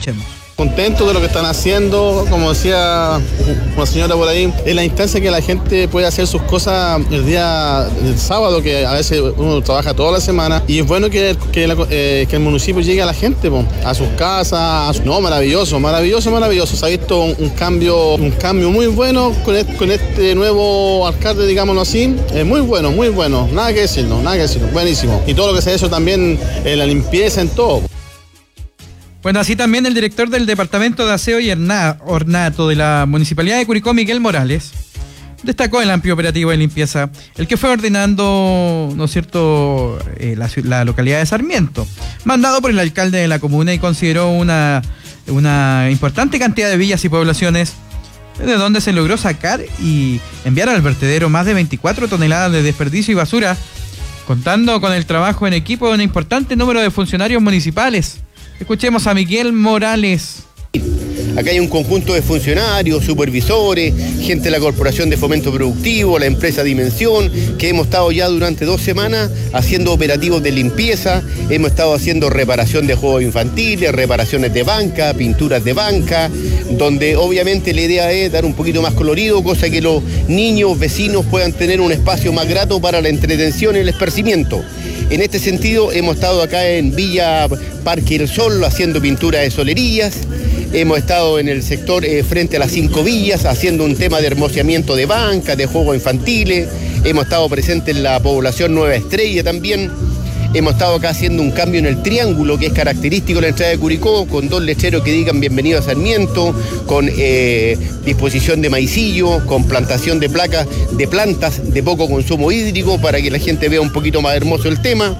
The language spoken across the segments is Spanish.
Escuchemos. Contento de lo que están haciendo, como decía una señora por ahí, en la instancia que la gente puede hacer sus cosas el día del sábado, que a veces uno trabaja toda la semana, y es bueno que el municipio llegue a la gente, a sus casas, no, maravilloso, se ha visto un cambio muy bueno con este nuevo alcalde, digámoslo así, muy bueno, nada que decirlo, buenísimo, y todo lo que se ha hecho también en la limpieza, en todo. Bueno, así también el director del Departamento de Aseo y Ornato de la Municipalidad de Curicó, Miguel Morales, destacó el amplio operativo de limpieza, el que fue ordenando, ¿no es cierto?, la localidad de Sarmiento, mandado por el alcalde de la comuna, y consideró una importante cantidad de villas y poblaciones de donde se logró sacar y enviar al vertedero más de 24 toneladas de desperdicio y basura, contando con el trabajo en equipo de un importante número de funcionarios municipales. Escuchemos a Miguel Morales. Acá hay un conjunto de funcionarios, supervisores, gente de la Corporación de Fomento Productivo, la empresa Dimensión, que hemos estado ya durante 2 semanas haciendo operativos de limpieza, hemos estado haciendo reparación de juegos infantiles, reparaciones de banca, pinturas de banca, donde obviamente la idea es dar un poquito más colorido, cosa que los niños, vecinos puedan tener un espacio más grato para la entretención y el esparcimiento. En este sentido, hemos estado acá en Villa Parque El Sol haciendo pintura de solerías. Hemos estado en el sector frente a las 5 villas haciendo un tema de hermoseamiento de bancas, de juegos infantiles. Hemos estado presentes en la población Nueva Estrella también. Hemos estado acá haciendo un cambio en el triángulo, que es característico de la entrada de Curicó, con 2 lecheros que digan bienvenido a Sarmiento, con disposición de maicillo, con plantación de plantas de poco consumo hídrico, para que la gente vea un poquito más hermoso el tema.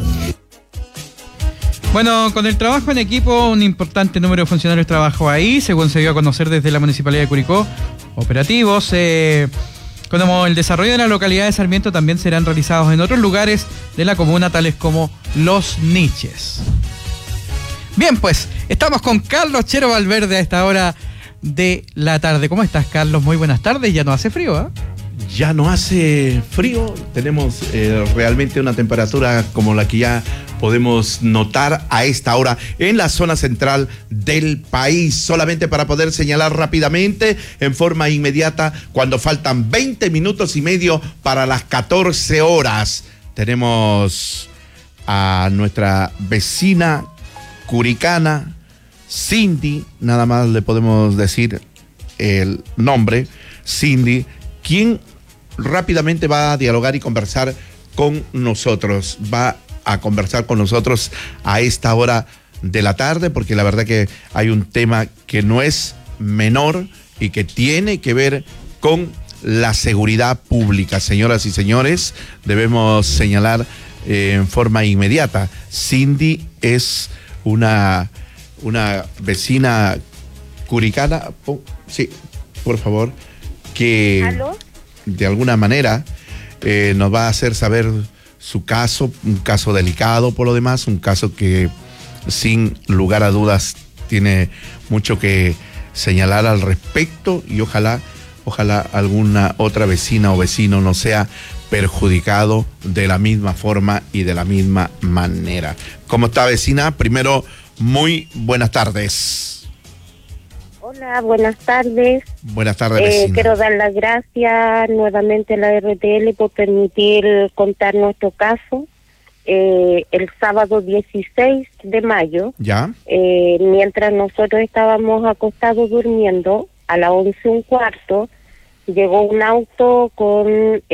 Bueno, con el trabajo en equipo, un importante número de funcionarios trabajó ahí, según se dio a conocer desde la Municipalidad de Curicó. Operativos, como el desarrollo de la localidad de Sarmiento, también serán realizados en otros lugares de la comuna, tales como Los Niches. Bien, pues, estamos con Carlos Chero Valverde a esta hora de la tarde. ¿Cómo estás, Carlos? Muy buenas tardes. Ya no hace frío, ¿eh? Ya no hace frío, tenemos realmente una temperatura como la que ya podemos notar a esta hora en la zona central del país. Solamente para poder señalar rápidamente, en forma inmediata, cuando faltan 20 minutos y medio para las 14 horas, tenemos a nuestra vecina curicana, Cindy, nada más le podemos decir el nombre, Cindy, quien rápidamente va a dialogar y conversar con nosotros. Va a conversar con nosotros a esta hora de la tarde, porque la verdad que hay un tema que no es menor y que tiene que ver con la seguridad pública. Señoras y señores, debemos señalar en forma inmediata, Cindy es una vecina curicana, sí, por favor, que... ¿Aló? De alguna manera nos va a hacer saber su caso, un caso delicado por lo demás, un caso que sin lugar a dudas tiene mucho que señalar al respecto, y ojalá alguna otra vecina o vecino no sea perjudicado de la misma forma y de la misma manera. ¿Cómo está, vecina? Primero, muy buenas tardes. Hola, buenas tardes. Buenas tardes, vecina. Quiero dar las gracias nuevamente a la RTL por permitir contar nuestro caso. El sábado 16 de mayo, ¿ya? Mientras nosotros estábamos acostados durmiendo, a las 11:15, llegó un auto con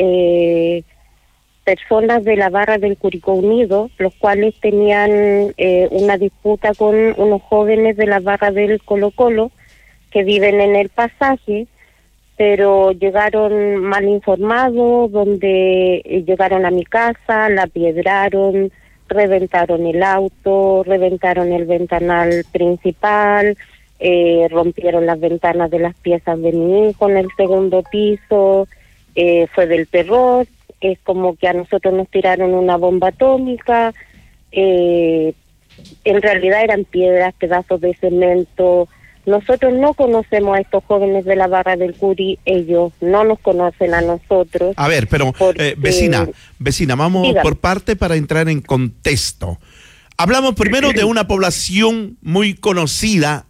personas de la barra del Curicó Unido, los cuales tenían una disputa con unos jóvenes de la barra del Colo Colo, que viven en el pasaje, pero llegaron mal informados, donde llegaron a mi casa, la piedraron, reventaron el auto, reventaron el ventanal principal, rompieron las ventanas de las piezas de mi hijo en el segundo piso. Fue del terror, es como que a nosotros nos tiraron una bomba atómica. En realidad eran piedras, pedazos de cemento. Nosotros no conocemos a estos jóvenes de la barra del Curi, ellos no nos conocen a nosotros. A ver, pero porque, vecina, vamos dígame por parte para entrar en contexto. Hablamos primero de una población muy conocida